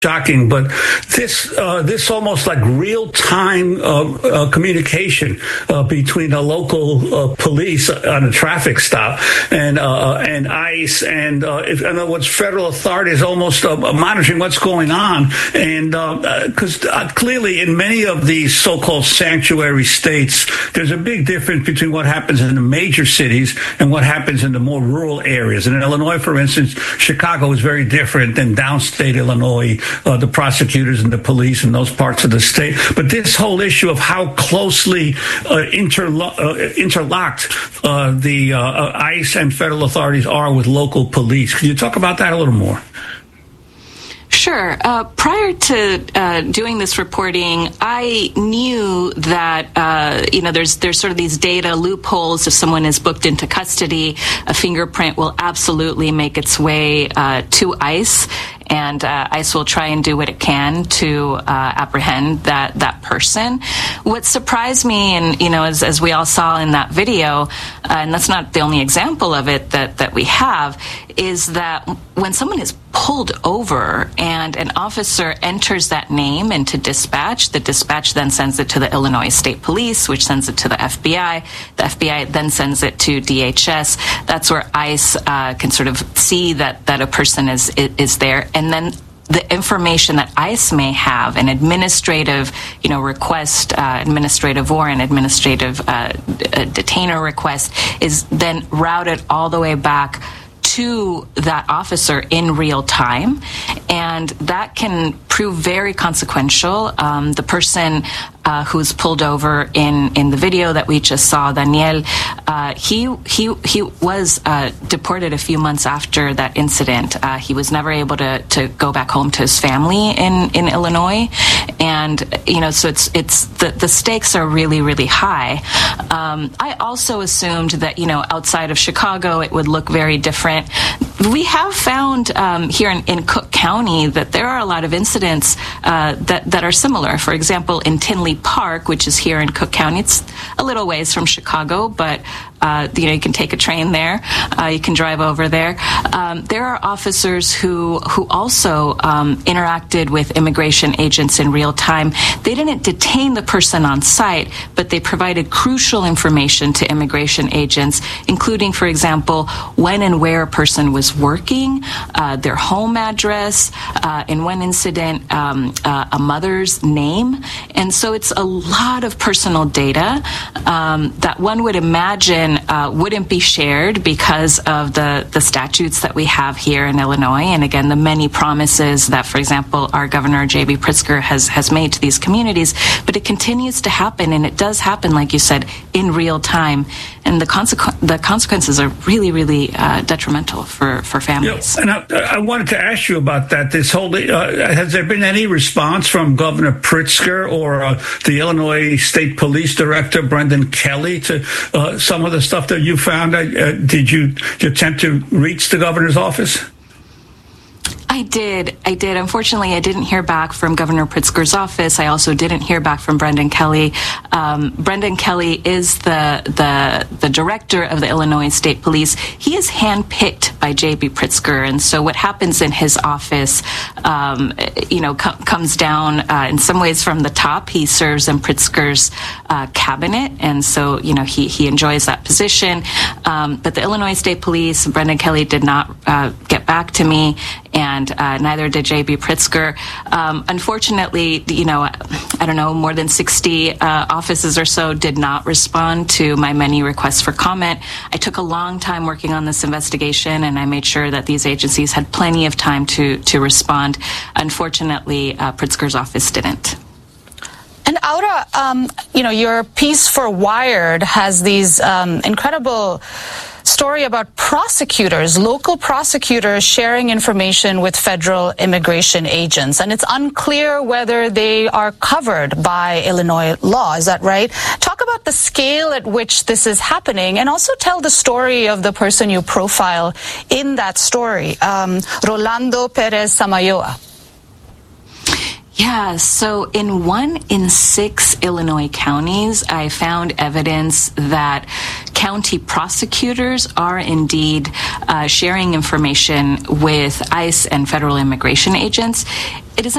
shocking, but this almost like real-time communication between the local police on a traffic stop and ICE, and in other words, federal authorities almost monitoring what's going on, and because clearly in many of these so-called sanctuary states, there's a big difference between what happens in the major cities and what happens in the more rural areas. And in Illinois, for instance, Chicago is very different than downstate Illinois. The prosecutors and the police in those parts of the state. But this whole issue of how closely interlocked the ICE and federal authorities are with local police. Can you talk about that a little more? Sure. Prior to doing this reporting, I knew that there's sort of these data loopholes. If someone is booked into custody, a fingerprint will absolutely make its way to ICE, and ICE will try and do what it can to apprehend that person. What surprised me, and as we all saw in that video, and that's not the only example of it that we have, is that when someone is pulled over and an officer enters that name into dispatch, the dispatch then sends it to the Illinois State Police, which sends it to the FBI. The FBI then sends it to DHS. That's where ICE can sort of see that a person is there. And then the information that ICE may have, an administrative, request, administrative warrant, administrative detainer request, is then routed all the way back to that officer in real time, and that can prove very consequential. The person who's pulled over in the video that we just saw, Daniel, he was deported a few months after that incident. He was never able to go back home to his family in Illinois, and so it's the stakes are really, really high. I also assumed that outside of Chicago it would look very different. We have found here in Cook County that there are a lot of incidents that are similar. For example, in Tinley Park, which is here in Cook County, it's a little ways from Chicago, but you can take a train there. You can drive over there. There are officers who also interacted with immigration agents in real time. They didn't detain the person on site, but they provided crucial information to immigration agents, including, for example, when and where a person was working, their home address, in one incident, a mother's name. And so it's a lot of personal data that one would imagine wouldn't be shared because of the statutes that we have here in Illinois, and again, the many promises that, for example, our Governor J.B. Pritzker has made to these communities. But it continues to happen, and it does happen, like you said, in real time, and the consequences are really, really detrimental for families. And I wanted to ask you about that. This whole has there been any response from Governor Pritzker or the Illinois State Police Director Brendan Kelly to some of the stuff that you found? Did you attempt to reach the governor's office? I did. Unfortunately, I didn't hear back from Governor Pritzker's office. I also didn't hear back from Brendan Kelly. Brendan Kelly is the director of the Illinois State Police. He is handpicked by J.B. Pritzker, and so what happens in his office, comes down in some ways from the top. He serves in Pritzker's cabinet, and so he enjoys that position. But the Illinois State Police, Brendan Kelly did not get back to me, and neither did J.B. Pritzker. Unfortunately, I don't know, more than 60 offices or so did not respond to my many requests for comment. I took a long time working on this investigation, and I made sure that these agencies had plenty of time to respond. Unfortunately, Pritzker's office didn't. And Aura, your piece for Wired has these incredible story about prosecutors, local prosecutors sharing information with federal immigration agents. And it's unclear whether they are covered by Illinois law. Is that right? Talk about the scale at which this is happening, and also tell the story of the person you profile in that story, Rolando Perez Samayoa. Yeah, so in 1 in 6 Illinois counties, I found evidence that county prosecutors are indeed sharing information with ICE and federal immigration agents, it is